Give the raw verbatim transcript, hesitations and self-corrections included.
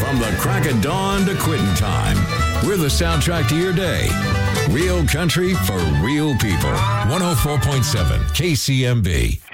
From the crack of dawn to quitting time, we're the soundtrack to your day. Real country for real people. one oh four point seven K C M B.